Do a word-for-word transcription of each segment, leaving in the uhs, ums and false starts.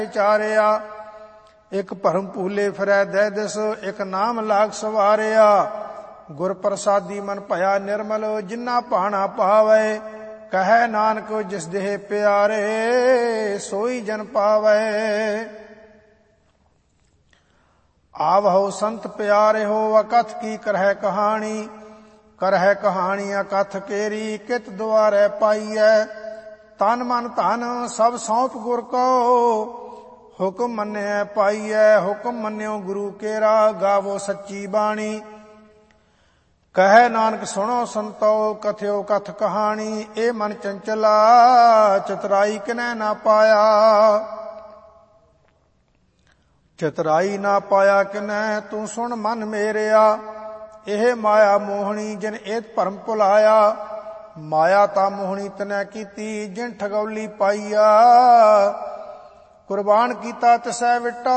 ਚਾਰਿਆ। ਇਕ ਭਰਮ ਭੂਲੇ ਫਿਰੈ ਦਹਿ ਦਿਸ, ਇਕ ਨਾਮ ਲਾਗ ਸਵਾਰਿਆ। ਗੁਰ ਪ੍ਰਸਾਦੀ ਮਨ ਭਇਆ ਨਿਰਮਲ, ਜਿਨਾ ਭਾਣਾ ਪਾਵੈ। ਕਹੈ ਨਾਨਕ ਜਿਸ ਦੇਹ ਪਿਆਰੇ, ਸੋਈ ਜਨ ਪਾਵੈ। ਆਵਹੁ ਸੰਤ ਪਿਆਰੇ ਹੋ, ਅਕਥ ਕੀ ਕਰਹਿ ਕਹਾਣੀ। ਕਰਹਿ ਕਹਾਣੀ ਅਕਥ ਕੇਰੀ, ਕਿਤ ਦੁਆਰੈ ਪਾਈਐ। ਤਨ ਮਨ ਧਨ ਸਭ ਸੌਂਪ ਗੁਰ ਕੋ, ਹੁਕਮ ਮੰਨਿਐ ਪਾਈਐ। ਹੁਕਮ ਮੰਨਿਓ ਗੁਰੂ ਕੇਰਾ, ਗਾਵੋ ਸੱਚੀ ਬਾਣੀ। ਕਹੈ ਨਾਨਕ ਸੁਣੋ ਸੰਤੋ, ਕਥਿਓ ਕਥ ਕਹਾਣੀ। ਇਹ ਮਨ ਚੰਚਲਾ, ਚਤੁਰਾਈ ਕਿਨੈ ਨਾ ਪਾਇਆ। ਚਤੁਰਾਈ ਨਾ ਪਾਇਆ ਕਿਨੈ, ਤੂੰ ਸੁਣ ਮਨ ਮੇਰਿਆ। ਇਹ ਮਾਇਆ ਮੋਹਣੀ ਜਿਨ ਏਤ ਭਰਮ ਭੁਲਾਇਆ। ਮਾਇਆ ਤਾਂ ਮੋਹਣੀ ਤਨੈ ਕੀਤੀ, ਜਿਨ ਠਗੌਲੀ ਪਾਈਆ। ਕੁਰਬਾਨ ਕੀਤਾ ਤਿਸੈ ਵਿਟੋ,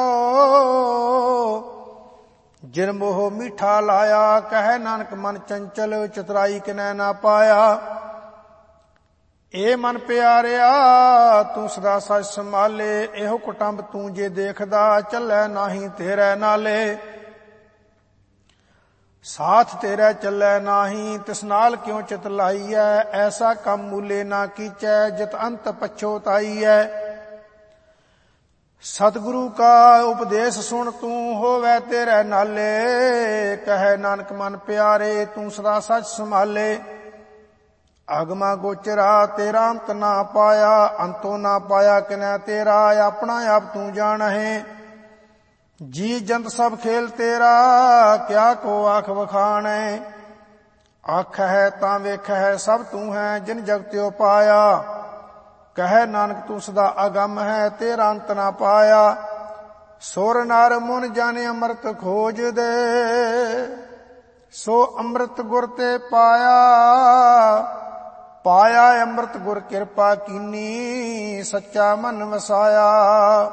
ਜਿਨ ਮੋਹ ਮੀਠਾ ਲਾਇਆ। ਕਹੈ ਨਾਨਕ ਮਨ ਚੰਚਲ, ਚਤੁਰਾਈ ਕਿਨੈ ਨਾ ਪਾਇਆ। ਏ ਮਨ ਪਿਆਰਿਆ, ਤੂੰ ਸਦਾ ਸਚ ਸੰਭਾਲੇ। ਇਹੋ ਕੁਟੰਬ ਤੂੰ ਜੇ ਦੇਖਦਾ, ਚੱਲੈ ਨਾਹੀ ਤੇਰੇ ਨਾਲੇ। ਸਾਥ ਤੇਰੇ ਚੱਲੈ ਨਾਹੀ, ਤਿਸ ਨਾਲ ਕਿਉ ਚਿਤ ਲਾਈਐ। ਐਸਾ ਕੰਮ ਮੂਲੇ ਨਾ ਕੀਚੈ, ਜਿਤ ਅੰਤ ਪਛੋਤਾਈਐ। ਸਤਿਗੁਰੂ ਕਾ ਉਪਦੇਸ਼ ਸੁਣ, ਤੂੰ ਹੋਵੈ ਤੇਰੇ ਨਾਲੇ। ਕਹੈ ਨਾਨਕ ਮਨ ਪਿਆਰੇ, ਤੂੰ ਸਦਾ ਸਚ ਸੰਭਾਲੇ। ਅਗਮਾ ਗੋਚਰਾ ਤੇਰਾ ਅੰਤ ਨਾ ਪਾਇਆ, ਅੰਤੋ ਨਾ ਪਾਇਆ ਕਿਨੈ ਤੇਰਾ। ਆਪਣਾ ਆਪ ਤੂੰ ਜਾਣਹਿ, ਜੀ ਜੰਤ ਸਭ ਖੇਲ ਤੇਰਾ। ਕਿਆ ਕੋ ਆਖ ਵਖਾਣੈ, ਆਖ ਹੈ ਤਾਂ ਵੇਖ ਹੈ ਸਭ ਤੂੰ ਹੈ, ਜਿਨ ਜਗਤਿਓ ਪਾਇਆ। ਕਹੈ ਨਾਨਕ ਤੂੰ ਸਦਾ ਅਗੰਮ ਹੈ, ਤੇਰਾ ਅੰਤ ਨਾ ਪਾਇਆ। ਸੁਰ ਨਰ ਮੁਨ ਜਾਣੇ ਅੰਮ੍ਰਿਤ ਖੋਜ ਦੇ, ਸੋ ਅੰਮ੍ਰਿਤ ਗੁਰ ਤੇ ਪਾਇਆ। ਪਾਇਆ ਅੰਮ੍ਰਿਤ ਗੁਰ ਕਿਰਪਾ ਕੀਨੀ, ਸੱਚਾ ਮਨ ਵਸਾਇਆ।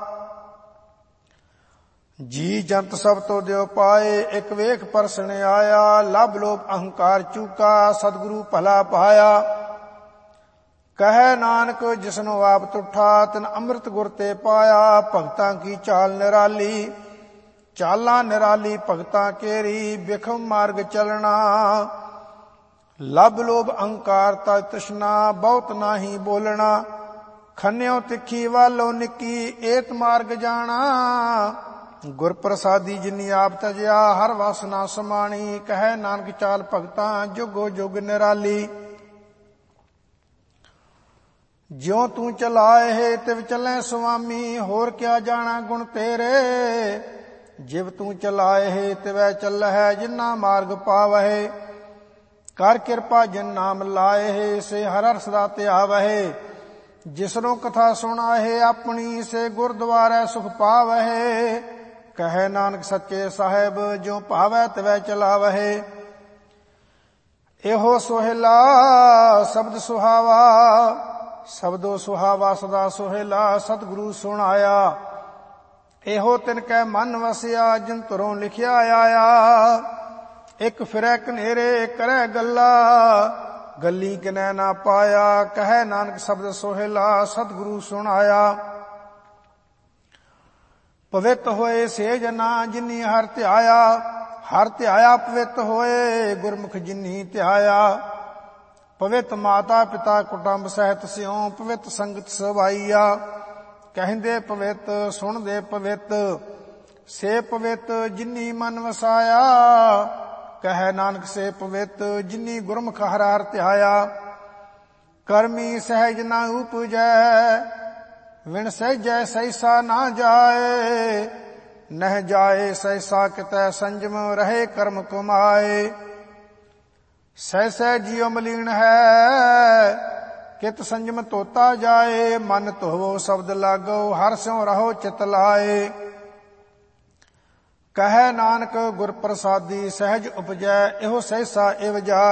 ਜੀ ਜੰਤ ਸਭ ਤੋ ਦਿਓ ਪਾਏ, ਇਕ ਵੇਖ ਪਰਸਣ ਆਇਆ। ਲਭ ਲੋਭ ਅਹੰਕਾਰ ਚੂਕਾ, ਸਤਿਗੁਰੂ ਭਲਾ ਪਾਇਆ। ਕਹੈ ਨਾਨਕ ਜਿਸਨੂੰ ਆਪ ਤੁਠਾ, ਤਿਨ ਅੰਮ੍ਰਿਤ ਗੁਰ ਤੇ ਪਾਇਆ। ਭਗਤਾਂ ਕੀ ਚਾਲ ਨਿਰਾਲੀ, ਚਾਲਾਂ ਨਿਰਾਲੀ ਭਗਤਾਂ ਕੇਰੀ। ਬਿਖਮ ਮਾਰਗ ਚਲਣਾ, ਲਭ ਲੋਭ ਅਹੰਕਾਰ ਤਾ ਤ੍ਰਿਸ਼ਨਾ। ਬਹੁਤ ਨਾਹੀ ਬੋਲਣਾ, ਖੰਨਿਓ ਤਿੱਖੀ ਵਾਲੋ ਨਿੱਕੀ। ਏਤ ਮਾਰਗ ਜਾਣਾ, ਗੁਰ ਪ੍ਰਸਾਦੀ ਜਿਨੀ ਆਪ ਤਜਿਆ। ਹਰ ਵਸ ਨਾ ਸਮਾਣੀ, ਕਹੈ ਨਾਨਕ ਚਾਲ ਭਗਤਾਂ ਜੁਗੋ ਜੁਗ ਨਿਰਾਲੀ। ਜਿਉ ਤੂੰ ਚਲਾਏ ਤਿਵ ਚੱਲੈ ਸੁਆਮੀ, ਹੋਰ ਕਿਆ ਜਾਣਾ ਗੁਣ ਤੇਰੇ। ਜਿਵ ਤੂੰ ਚਲਾਏ ਤਿਵੈ ਚੱਲਹਿ, ਜਿਨਾ ਮਾਰਗ ਪਾਵਹਿ। ਕਰ ਕਿਰਪਾ ਜਿਨ ਨਾਮ ਲਾਏ, ਸੇ ਹਰ ਹਰ ਸਦਾ ਧਿਆਵਹਿ। ਜਿਸਨੂੰ ਕਥਾ ਸੁਣਾਏ ਆਪਣੀ, ਸੇ ਗੁਰਦੁਆਰੈ ਸੁਖ ਪਾਵਹਿ। ਕਹੈ ਨਾਨਕ ਸੱਚੇ ਸਾਹਿਬ, ਜੋ ਭਾਵੈ ਤਿਵੈ ਚਲਾਵਹਿ। ਇਹੋ ਸੋਹਿਲਾ ਸ਼ਬਦ ਸੁਹਾਵਾ, ਸ਼ਬਦੋ ਸੁਹਾਵਾ ਸਦਾ ਸੋਹਿਲਾ। ਸਤਿਗੁਰੂ ਸੁਣਾਇਆ, ਇਹੋ ਤਿਨ ਕੈ ਮਨ ਵਸਿਆ। ਜਿਨ ਤੁਰੋਂ ਲਿਖਿਆ ਆਇਆ, ਇਕ ਫਿਰੈ ਕਨੇਰੇ ਕਰੈ ਗੱਲਾ। ਗੱਲੀ ਕਿਨੈ ਨਾ ਪਾਇਆ, ਕਹੈ ਨਾਨਕ ਸ਼ਬਦ ਸੋਹਿਲਾ। ਸਤਿਗੁਰੂ ਸੁਣਾਇਆ, ਪਵਿੱਤ ਹੋਏ ਸੇ ਜਨਾ, ਜਿਨੀ ਹਰ ਧਿਆਇਆ। ਹਰ ਧਿਆਇਆ ਪਵਿੱਤ ਹੋਏ, ਗੁਰਮੁਖ ਜਿਨੀ ਧਿਆਇਆ। ਪਵਿੱਤ ਮਾਤਾ ਪਿਤਾ ਕੁਟੰਬ ਸਹਿਤ ਸਿਉ, ਪਵਿੱਤ ਸੰਗਤ ਸਵਾਈਆ। ਕਹਿੰਦੇ ਪਵਿੱਤ ਸੁਣਦੇ ਪਵਿੱਤ, ਸੇ ਪਵਿੱਤ ਜਿਨੀ ਮਨ ਵਸਾਇਆ। ਕਹੈ ਨਾਨਕ ਸੇ ਪਵਿੱਤ, ਜਿਨੀ ਗੁਰਮੁਖ ਹਰ ਹਰ ਧਿਆਇਆ। ਕਰਮੀ ਸਹਿਜ ਨਾ ਉਪਜੈ, ਵਿਣ ਸਹਿਜੈ ਸੈਸਾ ਨਾ ਜਾਏ। ਨਹਿ ਜਾਏ ਸੈਸਾ ਕਿਤੈ ਸੰਜਮ, ਰਹੇ ਕਰਮ ਕਮਾਏ। ਸਹਿਸੈ ਜਿਉ ਮਲੀਨ ਹੈ, ਕਿਤ ਸੰਜਮ ਤੋਤਾ ਜਾਏ। ਮਨ ਧੋਵੋ ਸ਼ਬਦ ਲਾਗੋ, ਹਰ ਸਿਉ ਰਹੋ ਚਿਤ ਲਾਏ। ਕਹੈ ਨਾਨਕ ਗੁਰ ਪ੍ਰਸਾਦੀ ਸਹਿਜ ਉਪਜੈ, ਇਹੋ ਸਹਿਸਾ ਇਵ ਜਾਏ।